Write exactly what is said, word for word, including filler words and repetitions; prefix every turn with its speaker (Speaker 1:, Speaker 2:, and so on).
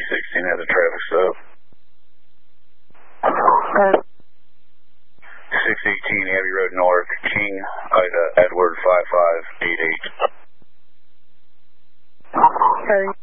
Speaker 1: sixteen has a traffic stop. six eighteen Abbey Road North, King, Ida, Edward, five five eight eight.
Speaker 2: Okay.